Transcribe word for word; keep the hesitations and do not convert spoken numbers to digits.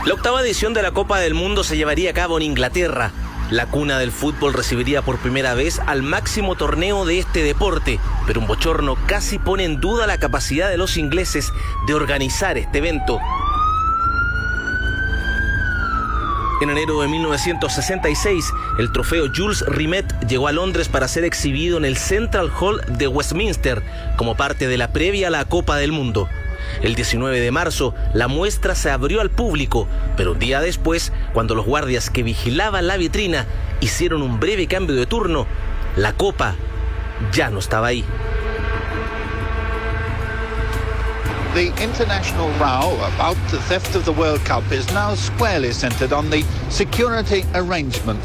La octava edición de la Copa del Mundo se llevaría a cabo en Inglaterra. La cuna del fútbol recibiría por primera vez al máximo torneo de este deporte, pero un bochorno casi pone en duda la capacidad de los ingleses de organizar este evento. En enero de mil novecientos sesenta y seis, el trofeo Jules Rimet llegó a Londres para ser exhibido en el Central Hall de Westminster como parte de la previa a la Copa del Mundo. El diecinueve de marzo, la muestra se abrió al público, pero un día después, cuando los guardias que vigilaban la vitrina hicieron un breve cambio de turno, la copa ya no estaba ahí. The international row about the theft of the World Cup is now squarely centered on the security arrangements.